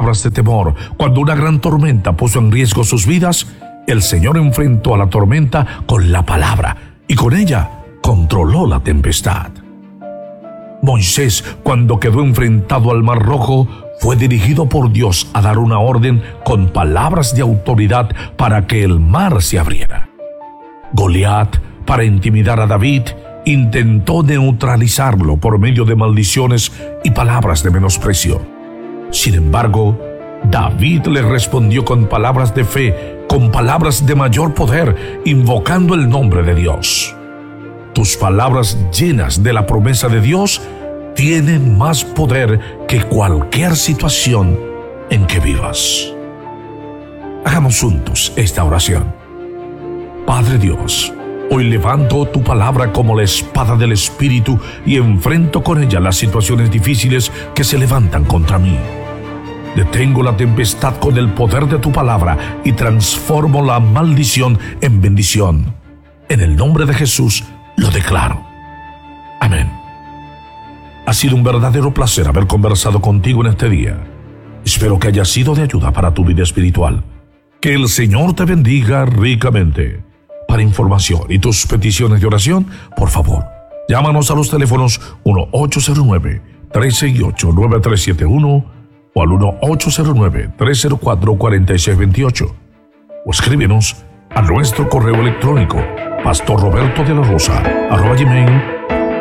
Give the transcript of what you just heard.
palabras de temor. Cuando una gran tormenta puso en riesgo sus vidas, el Señor enfrentó a la tormenta con la palabra y con ella controló la tempestad. Moisés, cuando quedó enfrentado al Mar Rojo, fue dirigido por Dios a dar una orden con palabras de autoridad para que el mar se abriera. Goliat, para intimidar a David, intentó neutralizarlo por medio de maldiciones y palabras de menosprecio. Sin embargo, David le respondió con palabras de fe, con palabras de mayor poder, invocando el nombre de Dios. Tus palabras llenas de la promesa de Dios tienen más poder que cualquier situación en que vivas. Hagamos juntos esta oración. Padre Dios, hoy levanto tu palabra como la espada del Espíritu y enfrento con ella las situaciones difíciles que se levantan contra mí. Detengo la tempestad con el poder de tu palabra y transformo la maldición en bendición. En el nombre de Jesús lo declaro. Amén. Ha sido un verdadero placer haber conversado contigo en este día. Espero que haya sido de ayuda para tu vida espiritual. Que el Señor te bendiga ricamente. Para información y tus peticiones de oración, por favor, llámanos a los teléfonos 1-809-368-9371 o al 1-809-304-4628 o escríbenos a nuestro correo electrónico pastorrobertodelarosa@gmail.com.